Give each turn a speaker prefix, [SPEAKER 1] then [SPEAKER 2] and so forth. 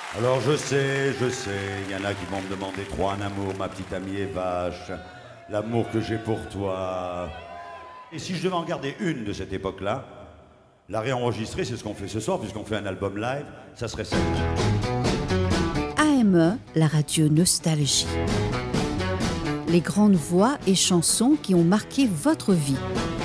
[SPEAKER 1] Alors je sais, il y en a qui vont me demander trois en amour, ma petite amie est vache, l'amour que j'ai pour toi. Et si je devais en garder une de cette époque-là, la réenregistrer, c'est ce qu'on fait ce soir, puisqu'on fait un album live, ça serait ça.
[SPEAKER 2] AME, la radio Nostalgie. Les grandes voix et chansons qui ont marqué votre vie.